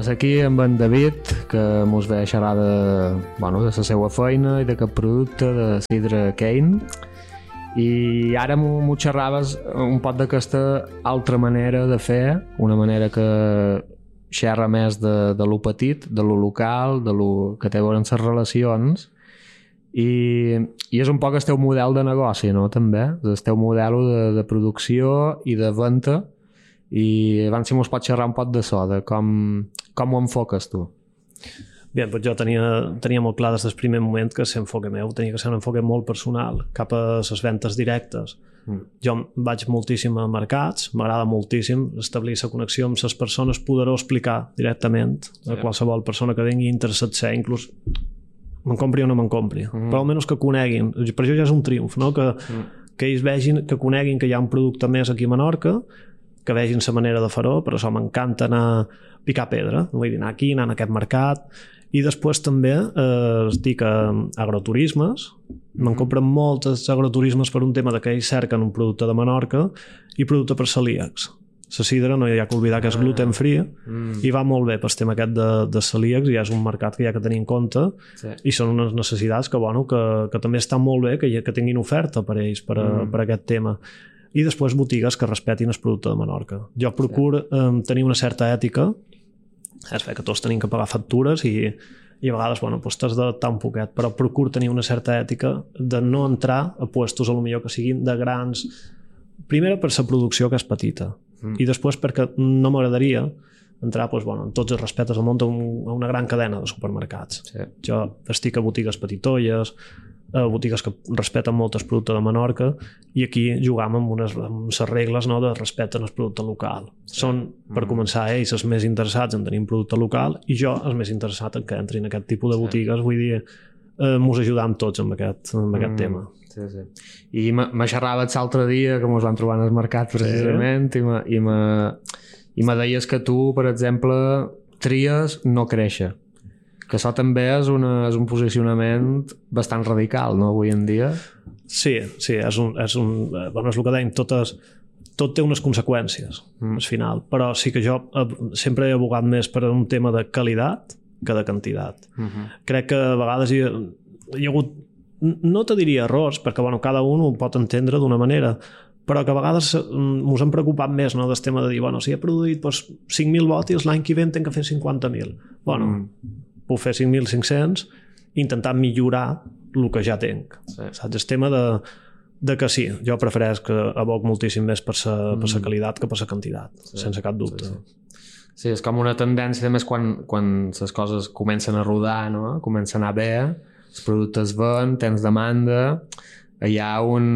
Estem aquí amb en David, que mos ve a xerrar de la seva feina i d'aquest producte de sidra Kane. I ara m'ho xerraves un poc d'aquesta altra manera de fer, una manera que xerra més de lo petit, de lo local, de lo que té a veure amb les relacions, i és un poc el teu model de negoci, no? També, el teu model de producció i de venda. I abans si mos pots xerrar un poc d'això, de com ho enfoques tu. Bé, doncs jo tenia molt clar des del primer moment que l'enfoque meu tenia que ser un enfoque molt personal, cap a les ventes directes. Jo vaig moltíssim a mercats, m'agrada moltíssim establir la connexió amb les persones, poder-ho explicar directament a qualsevol persona que vingui interessat ser, inclús me'n compri o no me'n compri, però almenys que coneguin. Per això ja és un triomf, no? Que ells vegin, que coneguin que hi ha un producte més aquí a Menorca, que vegin la manera de fer-ho. Per això m'encanta anar a picar pedra, vull dir, anar aquí, anar a aquest mercat. I després també estic a agroturismes, me'n compren molts agroturismes per un tema que ells cerquen un producte de Menorca i producte per celíacs. La sidra no hi ha que oblidar que és gluten free i va molt bé pel tema aquest de celíacs, i és un mercat que hi ha que tenir en compte, i són unes necessitats que també està molt bé que tinguin oferta per ells per aquest tema. I després botigues que respetin el producte de Menorca. Jo procuro tenir una certa ètica, és bé que tots tenim que pagar factures i a vegades t'has d'adaptar un poquet, però procuro tenir una certa ètica de no entrar a puestos a lo millor que siguin de grans, primer per la producció que és petita, i després perquè no m'agradaria entrar en tots els respectes del món a una gran cadena de supermercats. Jo estic a botigues petitolles, botigues que respecten molt el producte de Menorca, i aquí jugam amb les regles de respecte al producte local. Són, per començar, ells els més interessats en tenir un producte local i jo els més interessat en que entrin en aquest tipus de botigues. Vull dir, mos ajudam tots amb aquest tema. I me xerraves l'altre dia que mos vam trobar en el mercat precisament, i me deies que tu, per exemple, tries no créixer, que això també és un posicionament bastant radical, no, avui en dia? Sí, és el que dèiem, tot té unes conseqüències al final, però sí que jo sempre he abogat més per un tema de qualitat que de quantitat. Crec que a vegades hi ha hagut, no te diria errors, perquè cada un ho pot entendre d'una manera, però que a vegades ens hem preocupat més del tema de dir, si he produït 5.000 bòtils, l'any que ve en tenc que fer 50.000. Puc fer 5.500 i intentar millorar el que ja tenc. Saps? El tema de que sí, jo prefereix que aboc moltíssim més per la qualitat que per la quantitat, sense cap dubte. Sí, és com una tendència, més quan les coses comencen a rodar, no? Comencen a anar bé, els productes ven, tens demanda, hi ha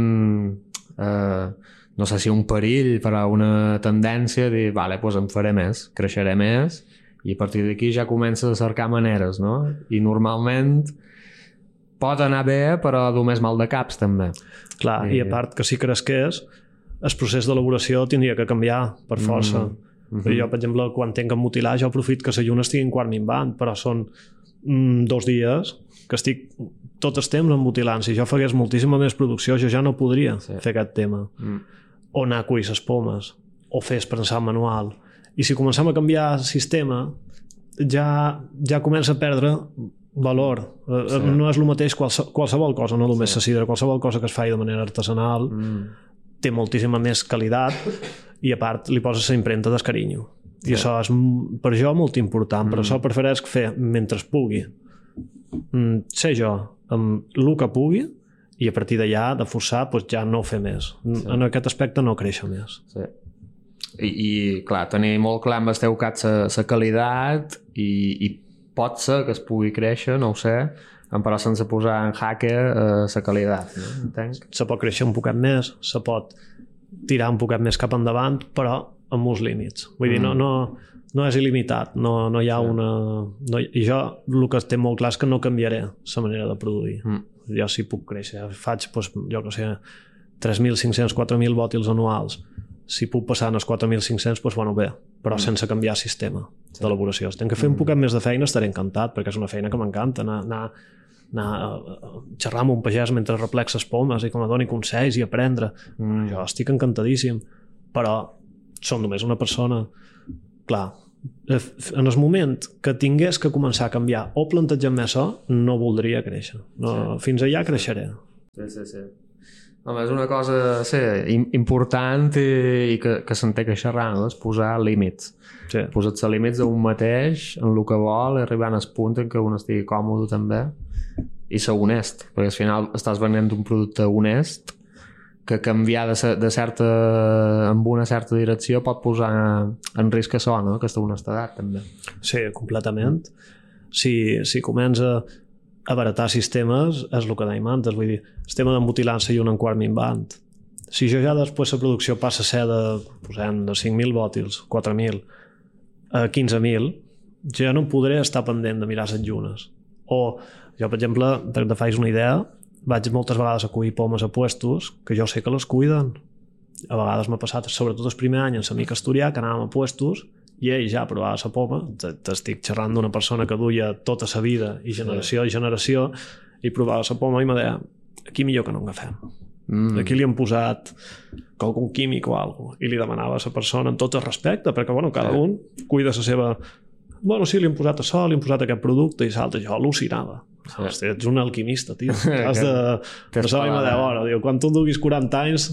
no sé si un perill, però una tendència de dir, en faré més, creixeré més, i a partir d'aquí ja comences a cercar maneres, no? I normalment pot anar bé, però només mal de caps també. Clar, i a part que si cresqués, el procés d'elaboració tindria que canviar per força. Jo, per exemple, quan tinc que mutilar, jo aprofito que la lluna estigui en quart minvant, però són 2 dies que estic tot el temps emmutilant. Si jo fagués moltíssima més producció, jo ja no podria fer aquest tema. O anar a cuir les pomes, o fer prensat manual. I si comencem a canviar el sistema, ja comença a perdre valor. No és el mateix qualsevol cosa, no només la sidra, qualsevol cosa que es faci de manera artesanal té moltíssima més qualitat, i a part li poses la impremta del carinyo. I això és per jo molt important. Per això prefereix fer mentre pugui, ser jo amb el que pugui, i a partir d'allà de forçar ja no fer més. En aquest aspecte no créixer més. I clar, tenir molt clar amb el teu cas la qualitat, i pot ser que es pugui créixer, no ho sé, però sense posar en jaque la qualitat, no? Entenc? Se pot créixer un poquet més, se pot tirar un poquet més cap endavant, però amb uns límits. Vull dir, no és il·limitat, no hi ha una... I jo el que té molt clar és que no canviaré la manera de produir. Jo sí puc créixer, faig, jo que sé, 3.500, 4.000 bòtils anuals. Si puc passar en els 4.500, bé, però sense canviar el sistema d'elaboració. Si tinc que fer un poquet més de feina, estaré encantat, perquè és una feina que m'encanta, anar a xerrar amb un pagès mentre replex les pomes i que me doni consells i aprendre. Jo estic encantadíssim, però som només una persona. Clar, en el moment que tingués que començar a canviar o plantejar més no voldria créixer. No, fins allà creixeré. Sí. Home, és una cosa important i que se'n té que xerrar, no? És posar límits. Sí. Posar-se límits d'un mateix en el que vol i arribar al punt en què un estigui còmode també i ser honest, perquè al final estàs venent un producte honest que canviar amb una certa direcció pot posar en risc això, no? Aquesta honestedat també. Sí, completament. Si comença a baratar sistemes és el que dèiem antes, vull dir, el tema d'embutilant-se i un en quart minvant. Si jo ja després la producció passa a ser de 5.000 bòtils, 4.000 a 15.000, jo no podré estar pendent de mirar les llunes. O jo, per exemple, per te facis una idea, vaig moltes vegades a cuir pomes a puestos que jo sé que les cuiden. A vegades m'ha passat, sobretot el primer any, en l'amic asturià, que anàvem a puestos i ell ja provava la poma. T'estic xerrant d'una persona que duia tota la vida i generació i generació i provava la poma i me deia, aquí millor que no en agafem. Aquí li han posat algun químic o alguna cosa i li demanava a la persona amb tot el respecte, perquè cada un cuida la seva... Sí, li han posat això, li han posat aquest producte i l'altre. Jo al·lucinava. Hòstia, ets un alquimista, tio. Has de saber de hora. Quan tu duguis 40 anys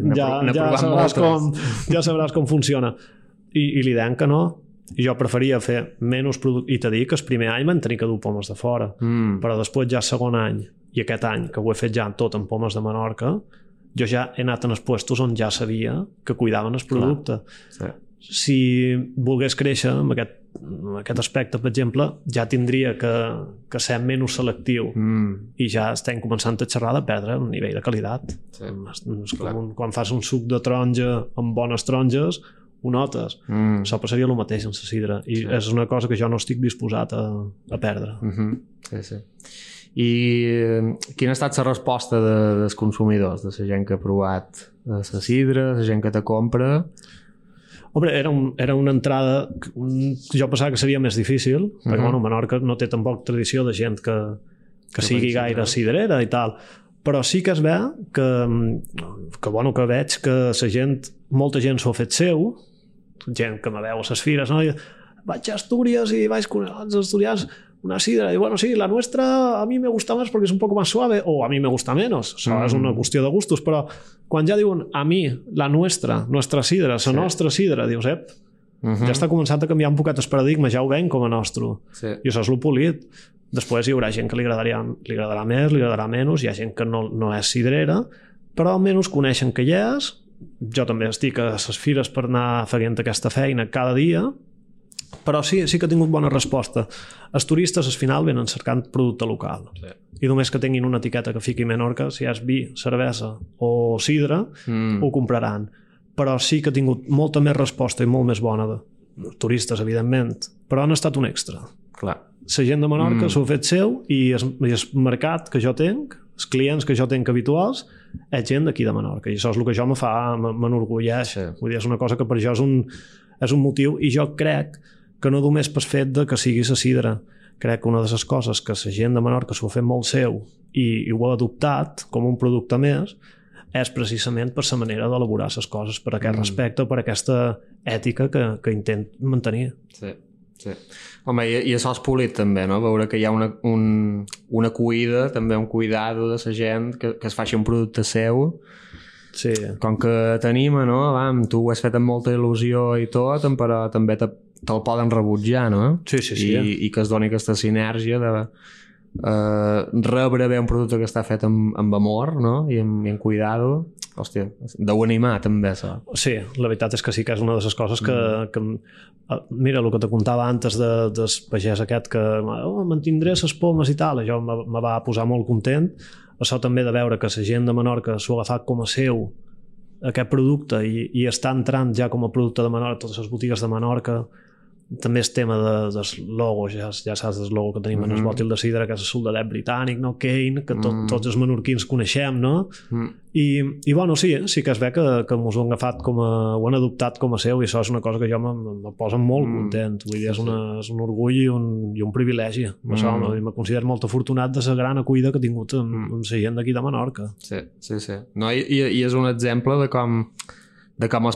ja sabràs com funciona. I li deien que no. I jo preferia fer menys producte. I t'he dit que el primer any van tenir que dur pomes de fora. Però després ja el segon any, i aquest any, que ho he fet ja tot en pomes de Menorca, jo ja he anat en els puestos on ja sabia que cuidaven el producte. Si volgués créixer amb aquest aspecte, per exemple, ja tindria que ser menys selectiu i ja estem començant a xerrar de perdre un nivell de qualitat. Quan fas un suc de taronja amb bones taronges ho notes. Això passaria el mateix en la sidra i és una cosa que jo no estic disposat a perdre. Sí. I quina ha estat la resposta dels consumidors, de la gent que ha provat la sidra, la gent que te compra? Home, era una entrada que jo pensava que seria més difícil, perquè Menorca no té tampoc tradició de gent que sigui gaire sidrera i tal, però sí que es ve que veig que la gent, molta gent s'ho ha fet seu, gent que me veu a les fires, no? Vaig a Astúries i vaig con els asturians una sidra, y sí, la nuestra a mí me gusta más porque es un poco más suave, o a mí me gusta menos, això és una qüestió de gustos, però quan ja diuen a mi, la nuestra sidra, la nostra sidra, dius, ja està començant a canviar un poquet el paradigma, ja ho veiem com a nostre, i això és el polit. Després hi haurà gent que li agradarà més, li agradarà menys, hi ha gent que no és sidrera, però almenys coneixen que hi és. Jo també estic a les fires per anar fent aquesta feina cada dia, però sí que ha tingut bona resposta. Els turistes al final venen cercant producte local i només que tinguin una etiqueta que fiqui Menorca, si és vi, cervesa o sidra, ho compraran. Però sí que ha tingut molta més resposta i molt més bona de turistes, evidentment, però han estat un extra. Clar. La gent de Menorca s'ho ha fet seu i el mercat que jo tinc, els clients que jo tinc habituals, és gent d'aquí de Menorca i això és el que jo m'enorgulleix. Vull dir, és una cosa que per jo és un motiu i jo crec que no només per fet de que sigui la sidra. Crec que una de les coses que la gent de Menorca s'ho ha fet molt seu i ho ha adoptat com un producte més és precisament per la manera d'elaborar les coses, per aquest respecte, per aquesta ètica que intent mantenir. Sí. Home, i això és polit també, no? Veure que hi ha una cuida, també un cuidado de la gent que es faci un producte seu. Sí. Com que t'anima, no? Tu ho has fet amb molta il·lusió i tot, però també te'l poden rebutjar, no? Sí. I que es doni aquesta sinergia de rebre bé un producte que està fet amb amor, no? I amb cuidado. Hòstia, deu animar també això. Sí, la veritat és que sí que és una de les coses que mira, el que te contava antes del pagès aquest que mantindré les pomes i tal, això me va posar molt content. Això també de veure que la gent de Menorca s'ho ha agafat com a seu aquest producte i està entrant ja com a producte de Menorca, totes les botigues de Menorca. També és tema dels logos, ja saps del logo que tenim en el bòtil de sidra, que és el soldadet britànic, no? Kane, que tots els menorquins coneixem, no? I sí que es ve que mos ho han agafat ho han adoptat com a seu i això és una cosa que jo me posa molt content. Vull dir, és un orgull i un privilegi. Això, me considero molt afortunat de la gran acollida que he tingut amb la gent d'aquí de Menorca. Sí. No, i és un exemple de com es pot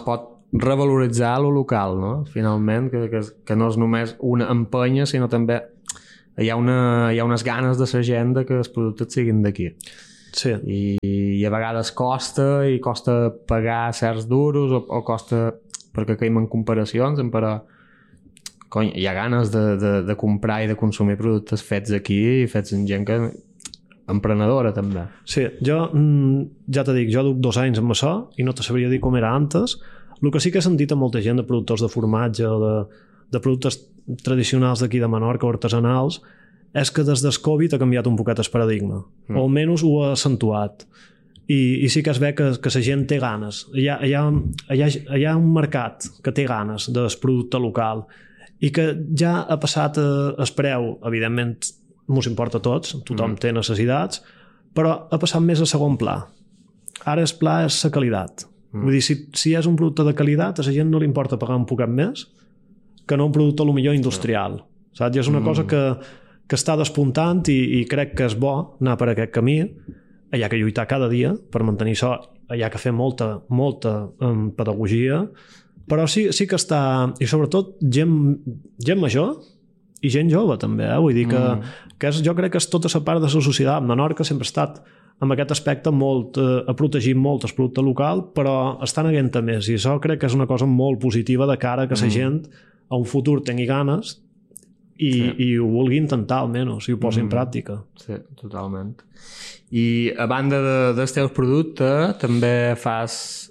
revaloritzar lo local, no? Finalment, que no és només una empenya, sinó també hi ha unes ganes de la gent que els productes siguin d'aquí. Sí. I a vegades costa pagar certs duros o costa perquè caiem en comparacions, però hi ha ganes de comprar i de consumir productes fets aquí i fets en gent que emprenedora també. Sí, jo ja t'he dit, jo duc 2 anys amb això i no te sabria dir com era antes. El que sí que he sentit a molta gent de productors de formatge o de productes tradicionals d'aquí de Menorca o artesanals és que des del Covid ha canviat un poquet el paradigma, o almenys ho ha accentuat. I sí que es ve que la gent té ganes. Hi ha un mercat que té ganes del producte local i que ja ha passat el preu, evidentment mos importa a tots, tothom té necessitats, però ha passat més a segon pla. Ara el pla és la qualitat. Vull dir, si és un producte de qualitat, a la gent no li importa pagar un poquet més que no un producte a lo millor industrial. Saps? I és una cosa que està despuntant i crec que és bo anar per aquest camí. Hi ha que lluitar cada dia per mantenir això, hi ha que fer molta pedagogia, però sí que està, i sobretot gent major i gent jove també, vull dir que jo crec que és tota la part de la societat. Menorca sempre ha estat amb aquest aspecte ha protegit molt el producte local, però estan aguenta més, i això crec que és una cosa molt positiva de cara que la gent a un futur tingui ganes i ho vulgui intentar almenys, i ho posi en pràctica. Sí, totalment. I a banda dels teus productes també fas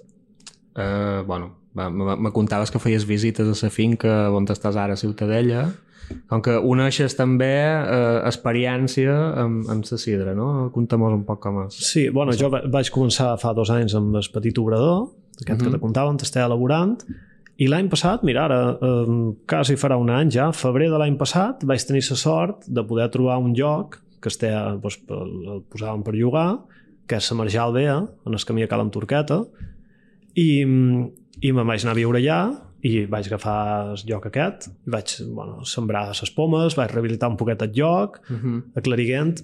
me contaves que feies visites a la finca on estàs ara a Ciutadella, com que uneixes també experiència amb la sidra, no? Conta-mos un poc com és. Sí, jo vaig començar fa 2 anys amb el petit obrador, aquest que te contava, on estava elaborant, i l'any passat, mira, ara quasi farà un any ja, febrer de l'any passat, vaig tenir la sort de poder trobar un lloc que el posàvem per llogar, que és la Marjal Bea, en el camí a Cala Turqueta, i me'n vaig anar a viure allà i vaig agafar el lloc aquest, vaig sembrar les pomes, vaig rehabilitar un poquet el lloc, aclariguent,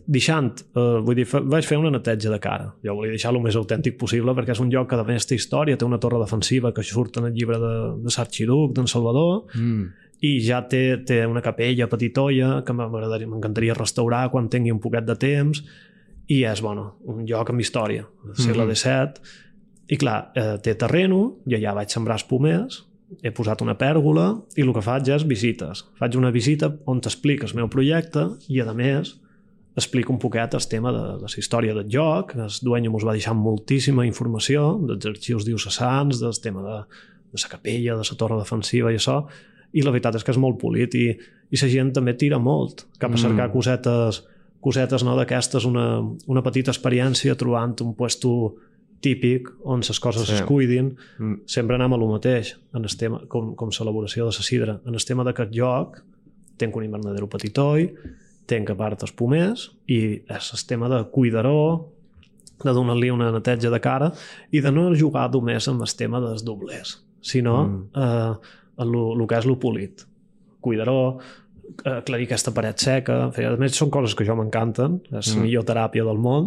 vaig fer una neteja de cara. Jo volia deixar el més autèntic possible perquè és un lloc que a més té història, té una torre defensiva que surt en el llibre de Sarchiduc, d'en Salvador, i ja té una capella petitoia que m'encantaria restaurar quan tingui un poquet de temps, i és un lloc amb història, del segle XVII, i clar, té terreno, i allà vaig sembrar espumers, he posat una pèrgola i el que faig és visites. Faig una visita on t'explico el meu projecte i, a més, explico un poquet el tema de la història del lloc. El dueño mos va deixar moltíssima informació dels arxius diocesans, del tema de la capella, de la torre defensiva i això, i la veritat és que és molt polit i la gent també tira molt cap a cercar cosetes d'aquestes, una petita experiència trobant un puesto típic on les coses es cuidin. Sempre anem a lo mateix en el tema, com l'elaboració de la sidra, en el tema d'aquest lloc tenc un invernadero petitoi, tenc a part els pomers i és el tema de cuidar-ho, de donar-li una neteja de cara i de no jugar només amb el tema dels doblers, sinó el que és lo polit, cuidar-ho, aclarir aquesta paret seca. A més, són coses que jo m'encanten, és la millor teràpia del món,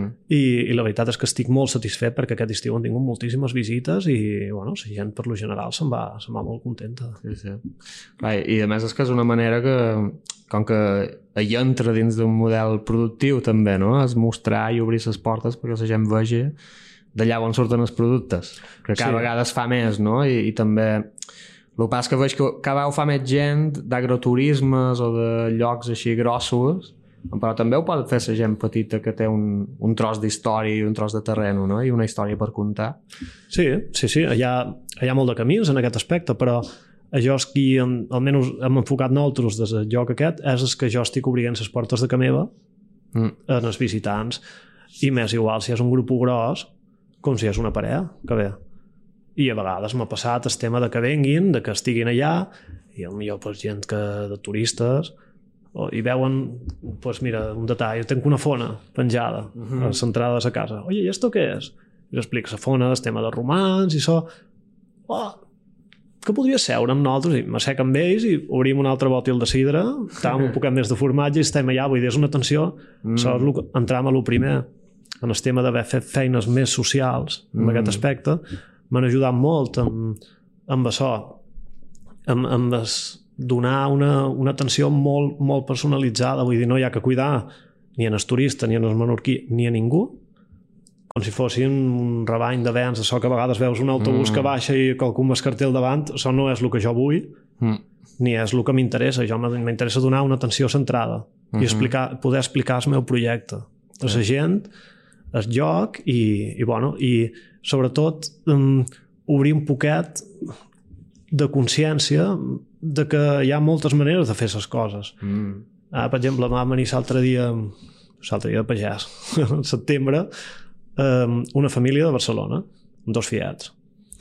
i la veritat és que estic molt satisfet perquè aquest estiu han tingut moltíssimes visites i la gent per lo general se'n va molt contenta. Sí. I a més és que és una manera que, com que hi entra dins d'un model productiu també, no? És mostrar i obrir les portes perquè la gent vegi d'allà on surten els productes, que cada vegada es fa més, no? I també el que passa que veig que cada vegada ho fa més gent d'agroturismes o de llocs així grossos, però també ho pot fer la gent petita que té un tros d'història i un tros de terreno, no? I una història per contar. Sí, hi ha molt de camins en aquest aspecte, però jo qui almenys hem enfocat nosaltres des del lloc aquest és que jo estic obrint les portes de ca meva en els visitants, i més igual si és un grup gros com si és una parella que ve. I a vegades m'ha passat el tema de que venguin, de que estiguin allà, i potser gent de turistes, i veuen, mira, un detall, tenc una fona penjada a l'entrada de la casa. Oye, ¿y esto qué es? I l'explico, la fona, el tema dels romans i això. Que podria seure amb nosaltres? I m'assec amb ells i obrim un altre bòtil de sidra, estàvem un poquet més de formatge i estem allà, vull dir, és una atenció. Entram a lo primer, en el tema d'haver fet feines més socials en aquest aspecte. M'han ajudat molt amb amb això, amb donar una atenció molt, molt personalitzada, vull dir, no hi ha que cuidar ni en el turista, ni en el menorquí, ni a ningú, com si fossin un rebany de vents, això que a vegades veus un autobús que baixa i qualcú amb el cartell davant, això no és el que jo vull, ni és el que m'interessa. Jo m'interessa donar una atenció centrada i poder explicar el meu projecte a la gent, el lloc i sobretot obrir un poquet de consciència de que hi ha moltes maneres de fer les coses. Per exemple, vam venir l'altre dia de pagès, en setembre, una família de Barcelona, amb 2 fiets.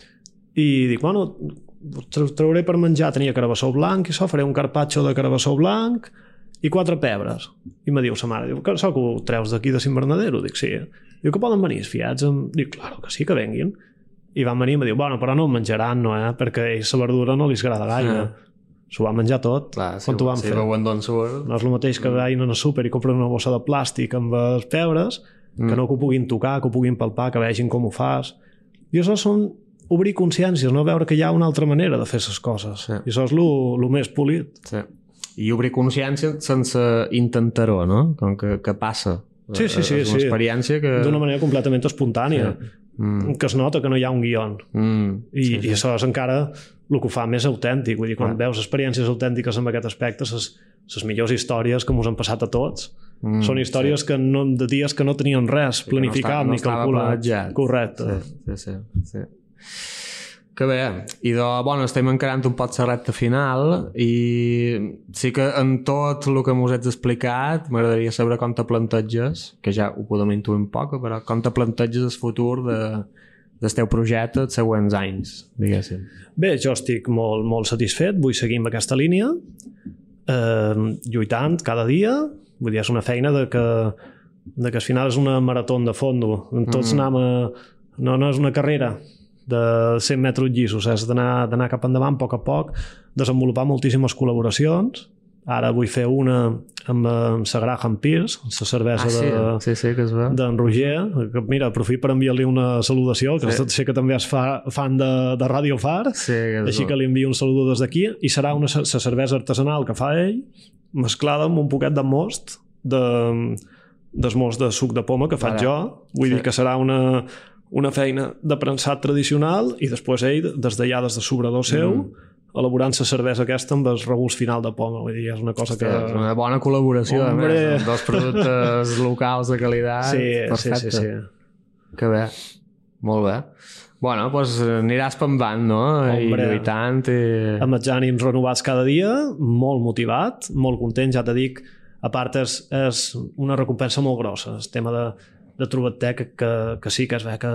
I dic, trauré per menjar, tenia carabassó blanc i això, faré un carpaccio de carabassó blanc i 4 pebres. I me diu sa mare, diu, que això que ho treus d'aquí de Cimbernadero? Dic, sí. Diu, que poden venir els fiats? Dic, claro que sí, que venguin. I van venir i me diu, però no menjaran, no, perquè a ells la verdura no li agrada gaire. S'ho van menjar tot. Clar, quan t'ho van fer. No és el mateix que vagin al súper i compren una bossa de plàstic amb els pebres, que no que ho puguin tocar, que ho puguin palpar, que vegin com ho fas. I això són obrir consciències, no veure que hi ha una altra manera de fer les coses. I això és el més polit. I obrir consciència sense intentar-ho, no? Com que passa. Sí. És una experiència que... D'una manera completament espontània. Que es nota que no hi ha un guió. I això és encara el que ho fa més autèntic. Vull dir, quan veus experiències autèntiques en aquest aspecte, les millors històries que ens han passat a tots són històries de dies que no tenien res planificat ni calculat. Correcte. Sí. Que bé. I estem encarant un poc la recta final i sí que en tot el que mos ets explicat m'agradaria saber com te planteges, que ja ho podem intuir un poc, però com te planteges el futur del teu projecte els següents anys, diguéssim. Bé, jo estic molt, molt satisfet, vull seguir amb aquesta línia, lluitant cada dia. Vull dir, és una feina de que al final és una marató de fondo. Tots anem no és una carrera de 100 metres llisos, és d'anar cap endavant a poc, desenvolupar moltíssimes col·laboracions. Ara vull fer una amb la Graham Pierce, la cervesa d'en Roger, que mira, aprofit per enviar-li una saludació, que sé que també és fan de Radio Far, així que li envio un saludo des d'aquí, i serà la cervesa artesanal que fa ell, mesclada amb un poquet de most, del most de suc de poma que faig jo. Vull dir que serà una feina de premsat tradicional i després ell, des d'allà, des de sobrador seu, elaborant la cervesa aquesta amb el regust final de poma. Vull dir, és una cosa que... És una bona col·laboració, a més, amb 2 productes locals de qualitat. Sí. Que bé. Molt bé. Doncs aniràs pembant, no? I lluitant. Amb els ànims renovats cada dia, molt motivat, molt content, ja t'he dit. A part, és una recompensa molt grossa. El tema de Trobat-Tec, que sí que es ve que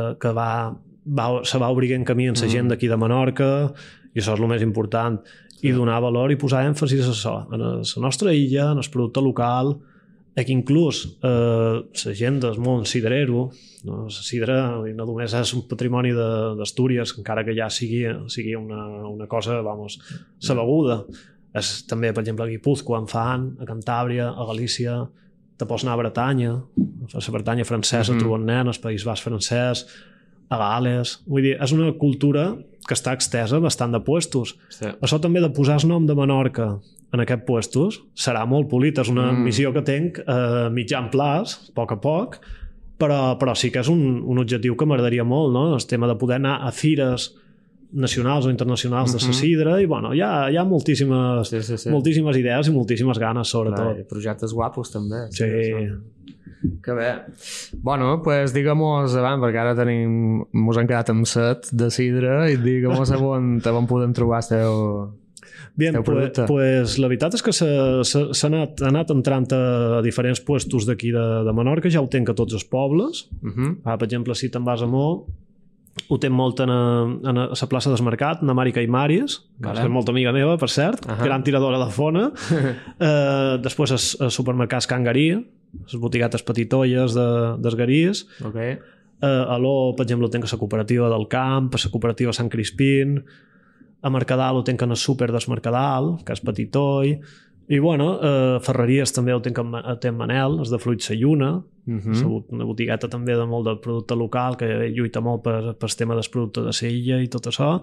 se va obrint camí en la gent d'aquí de Menorca, i això és el més important, i donar valor i posar èmfasis a això, en la nostra illa, en el producte local, que inclús la gent del món ciderero, la sidra no només és un patrimoni d'Astúries, encara que ja sigui una cosa, la beguda, és també, per exemple, a Guipúzcoa en fan, a Cantàbria, a Galícia, te pots anar a Bretanya, a la Bretanya francesa, trobant nen, al País Basc francès, a Gales. Vull dir, és una cultura que està extesa bastant de puestos. Això també de posar el nom de Menorca en aquests puestos serà molt polit. És una missió que tinc a mitjan plaç, a poc, però sí que és un objectiu que m'agradaria molt, no? El tema de poder anar a fires nacionals o internacionals de la sidra, i hi ha moltíssimes idees i moltíssimes ganes, sobretot. I projectes guapos també. Sí. Que bé. Pues digue-mos abans, perquè ara mos han quedat amb set de sidra, i digue-mos on podem trobar el teu producte. Pues la veritat és que s'ha anat entrant a diferents puestos d'aquí de Menorca, ja ho tenc a tots els pobles. Per exemple, si te'n vas a Mo, ho tenc molt a la plaça del Mercat, na Mari Caimaris, que és molta amiga meva, per cert, gran tiradora de fona. Després als supermercats Can Garí, les botiguetes petitolles d'Esgarís. A l'O, per exemple, ho tenc a la cooperativa del Camp, a la cooperativa Sant Crispín. A Mercadal ho tenc en el súper del Mercadal, que és petitoll. I Ferreries també ho tenc a Tem Manel, és de Fruits la Lluna, una botigueta també de molt de producte local, que lluita molt per el tema del producte de la illa i tot això.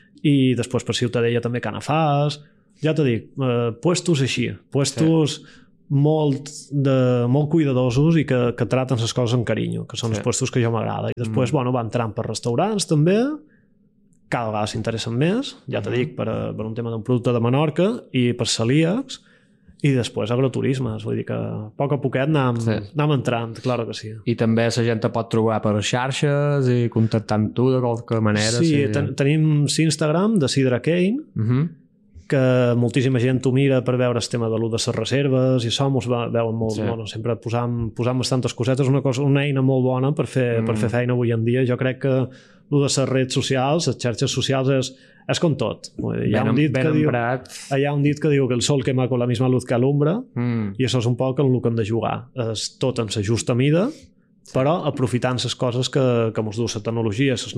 i després per Ciutadella també Canafàs, ja t'ho dic, puestos així, puestos molt cuidadosos i que traten les coses amb carinyo, que són els puestos que jo m'agrada. I després, bueno, va entrant per restaurants també, cada vegada s'interessen més, ja t'ho dic, per un tema d'un producte de Menorca i per celíacs, i després agroturismes, vull dir que a poc a poquet anem entrant, clar que sí. I també la gent te pot trobar per xarxes i contactar amb tu de qualque manera. Sí, tenim Instagram de Sidra Kane, que moltíssima gent ho mira per veure el tema de les reserves i això mos veuen molt, bueno, sempre posam bastantes cosetes, una eina molt bona per fer feina avui en dia. Jo crec que el de les redes socials, les xarxes socials és com tot. Hi ha un dit que diu que el sol quema con la misma luz que alumbra i això és un poc en el que hem de jugar. És tot en la justa mida, però aprofitant les coses que mos du la tecnologia, les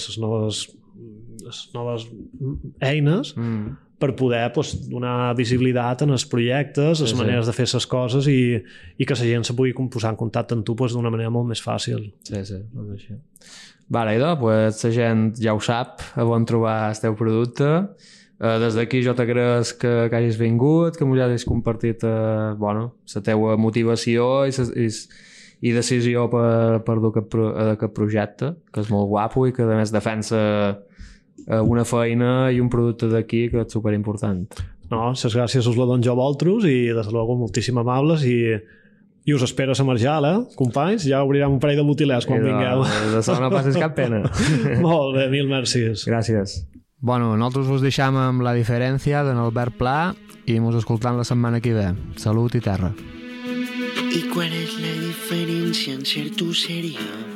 noves eines per poder donar visibilitat en els projectes, les maneres de fer les coses i que la gent se pugui posar en contacte amb tu d'una manera molt més fàcil. Sí, és així. Vale, idò, pues la gent ja ho sap, on trobar el teu producte. Des d'aquí jo t'agraeix que hagis vingut, que m'ho hagis compartit la teua motivació i decisió per dur aquest projecte, que és molt guapo i que a més defensa una feina i un producte d'aquí que és superimportant. No, les gràcies us la dono jo a vosaltres i des de luego moltíssim amables i us espero a la Marjal, companys? Ja obrirem un parell de botilers quan vingueu. D'això no passis cap pena. Molt bé, mil mercis. Gràcies. Bueno, nosaltres us deixam amb La diferència d'en Albert Pla i mos escoltam la setmana que ve. Salut i terra. ¿Y cuál es la diferencia en ser tu serio?